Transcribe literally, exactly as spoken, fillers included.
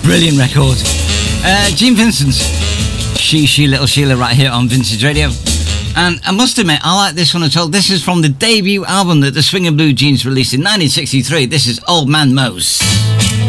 Brilliant record. Uh, Gene Vincent's She, She, Little Sheila right here on Vintage Radio. And I must admit, I like this one at all. This is from the debut album that the Swing and Blue Jeans released in nineteen sixty-three. This is Old Man Mose.